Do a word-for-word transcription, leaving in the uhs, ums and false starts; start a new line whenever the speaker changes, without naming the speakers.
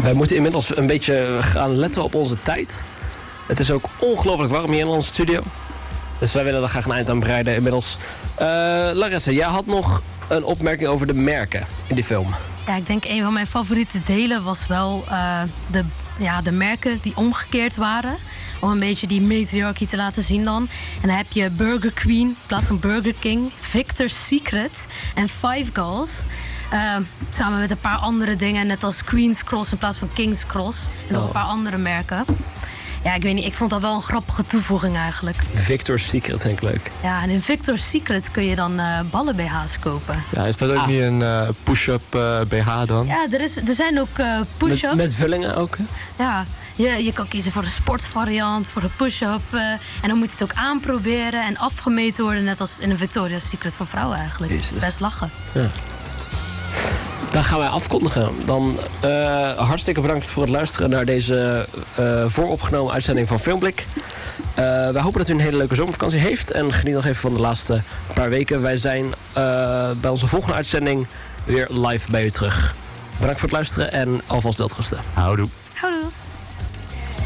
Wij moeten inmiddels een beetje gaan letten op onze tijd. Het is ook ongelooflijk warm hier in onze studio. Dus wij willen er graag een eind aan breiden inmiddels. Uh, Larissa, jij had nog een opmerking over de merken in die film.
Ja, ik denk een van mijn favoriete delen was wel uh, de, ja, de merken die omgekeerd waren. Om een beetje die matriarchie te laten zien dan. En dan heb je Burger Queen in plaats van Burger King, Victor's Secret en Five Guys. Uh, samen met een paar andere dingen, net als Queen's Cross in plaats van King's Cross. En nog oh. een paar andere merken. Ja, ik weet niet, ik vond dat wel een grappige toevoeging eigenlijk.
Victor's Secret vind ik leuk.
Ja, en in Victor's Secret kun je dan uh, ballen B H's kopen.
Ja, is dat ook ah. niet een uh, push-up uh, B H dan?
Ja, er, is, er zijn ook uh, push-ups.
Met, met vullingen ook, hè?
Ja, je, je kan kiezen voor een sportvariant, voor een push-up. Uh, en dan moet je het ook aanproberen en afgemeten worden. Net als in een Victoria's Secret voor vrouwen eigenlijk. Jezus. Best lachen. Ja.
Dan gaan wij afkondigen. Dan uh, hartstikke bedankt voor het luisteren naar deze uh, vooropgenomen uitzending van Filmblik. Uh, wij hopen dat u een hele leuke zomervakantie heeft. En geniet nog even van de laatste paar weken. Wij zijn uh, bij onze volgende uitzending weer live bij u terug. Bedankt voor het luisteren en alvast welterusten.
Houdoe.
Houdoe.